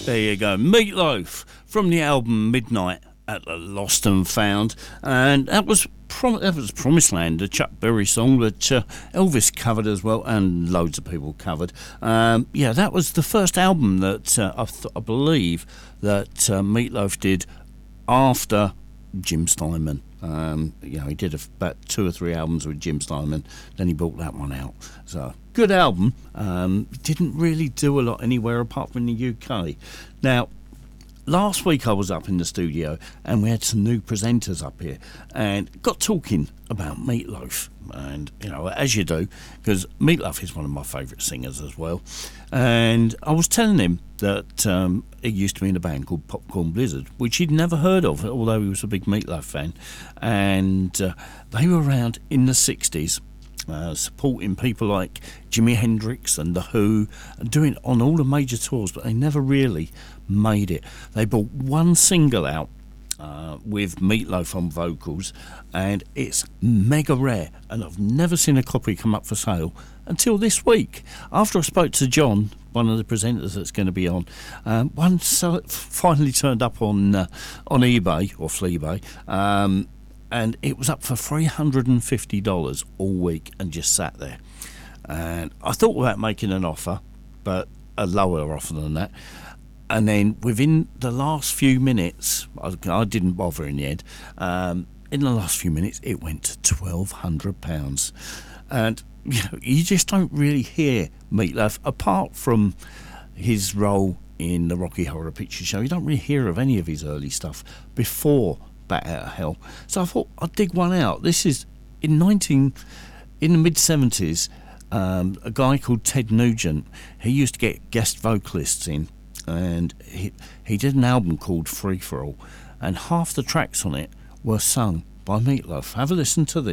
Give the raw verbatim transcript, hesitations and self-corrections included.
There you go. Meatloaf from the album Midnight at the Lost and Found. And that was Prom- that was Promised Land, a Chuck Berry song that uh, Elvis covered as well, and loads of people covered. Um, yeah, that was the first album that uh, I, th- I believe that uh, Meatloaf did after Jim Steinman. Um, you know, he did a, about two or three albums with Jim Steinman, then he brought that one out. So, good album. Um, didn't really do a lot anywhere apart from the U K. Now, last week I was up in the studio and we had some new presenters up here and got talking about Meatloaf. And, you know, as you do, because Meatloaf is one of my favourite singers as well. And I was telling him that um, he used to be in a band called Popcorn Blizzard, which he'd never heard of, although he was a big Meatloaf fan. And uh, they were around in the sixties. Uh, supporting people like Jimi Hendrix and The Who, and doing it on all the major tours, but they never really made it. They brought one single out uh, with Meatloaf on vocals, and it's mega rare, and I've never seen a copy come up for sale until this week. After I spoke to John, one of the presenters that's going to be on, um, one so finally turned up on uh, on eBay or Fleabay, um, and it was up for three hundred fifty dollars all week and just sat there. And I thought about making an offer, but a lower offer than that. And then within the last few minutes, I, I didn't bother in the end, um, in the last few minutes it went to twelve hundred pounds. And you know, you just don't really hear Meatloaf, apart from his role in the Rocky Horror Picture Show. You don't really hear of any of his early stuff before Bat Out of Hell. So I thought I'd dig one out. This is in nineteen in the mid seventies. Um, a guy called Ted Nugent. He used to get guest vocalists in, and he he did an album called Free for All, and half the tracks on it were sung by Meatloaf. Have a listen to this.